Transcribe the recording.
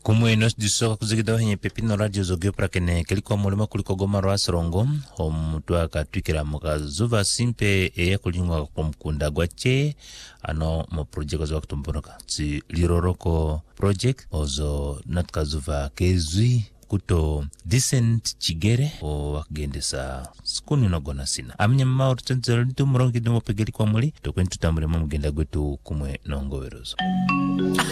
Kumwe nos disoka kuzigida henye pepino radio zogyopra kene keliko mulima kuliko goma rwasorongo omutwa katwikira mukazuva simpe eya kulingwa kumkunda gwache ano mo project zo kutumbonoka tsi liroroko project ozo natkazuva kezwi kuto decent chigere o wagendesa skunu nogona sina amnya maur tsenzel tumrongi dumo pegeli kwa muli to kwentu tamure mugenda gwetu kumwe nongowerozo.